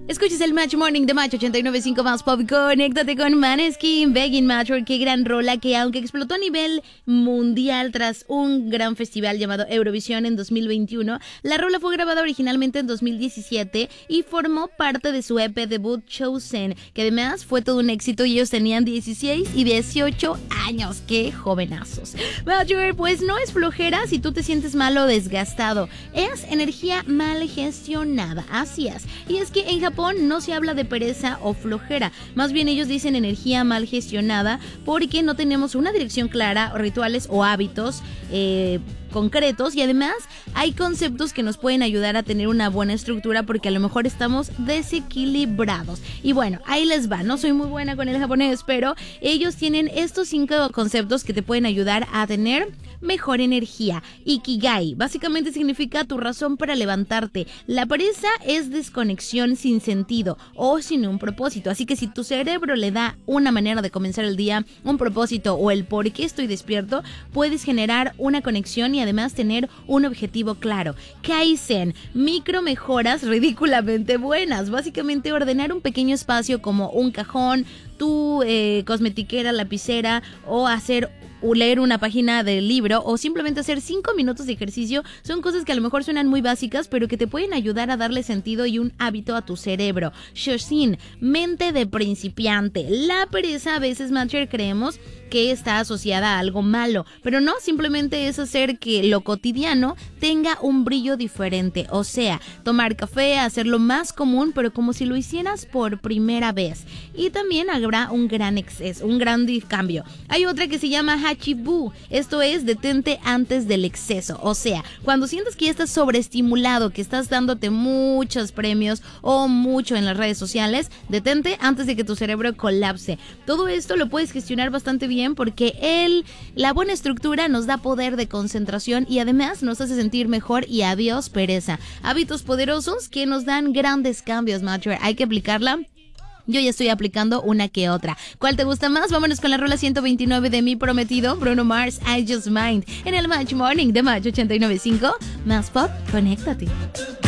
Escuches el Match Morning de Match 89.5 más pop. Conéctate con Maneskin, Begging Match. Qué gran rola que, aunque explotó a nivel mundial tras un gran festival llamado Eurovisión en 2021, la rola fue grabada originalmente en 2017 y formó parte de su EP debut Chosen, que además fue todo un éxito y ellos tenían 16 y 18 años. ¡Qué jovenazos! Match, pues no es flojera si tú te sientes mal o desgastado, es energía mal gestionada. Así es. Y es que en Japón no se habla de pereza o flojera, más bien ellos dicen energía mal gestionada porque no tenemos una dirección clara, rituales o hábitos concretos, y además hay conceptos que nos pueden ayudar a tener una buena estructura porque a lo mejor estamos desequilibrados. Y bueno, ahí les va, no soy muy buena con el japonés, pero ellos tienen estos 5 conceptos que te pueden ayudar a tener mejor energía. Ikigai básicamente significa tu razón para levantarte. La pereza es desconexión sin sentido o sin un propósito, así que si tu cerebro le da una manera de comenzar el día, un propósito o el por qué estoy despierto, puedes generar una conexión y además tener un objetivo claro. Kaizen, micro mejoras ridículamente buenas, básicamente ordenar un pequeño espacio como un cajón, tu cosmetiquera, lapicera, o leer una página del libro, o simplemente hacer 5 minutos de ejercicio. Son cosas que a lo mejor suenan muy básicas, pero que te pueden ayudar a darle sentido y un hábito a tu cerebro. Shoshin, mente de principiante. La pereza a veces, Matcher, creemos que está asociada a algo malo, pero no, simplemente es hacer que lo cotidiano tenga un brillo diferente, o sea, tomar café, hacerlo más común, pero como si lo hicieras por primera vez. Y también habrá un gran exceso, un gran cambio. Hay otra que se llama Hachibu, esto es detente antes del exceso, o sea, cuando sientes que ya estás sobreestimulado, que estás dándote muchos premios o mucho en las redes sociales, detente antes de que tu cerebro colapse. Todo esto lo puedes gestionar bastante bien porque la buena estructura nos da poder de concentración y además nos hace sentir mejor, y adiós pereza. Hábitos poderosos que nos dan grandes cambios, Matcher. Hay que aplicarla. Yo ya estoy aplicando una que otra. ¿Cuál te gusta más? Vámonos con la rola 129 de Mi Prometido, Bruno Mars, I Just Mind, en el Match Morning de Match 89.5. Más pop, conéctate.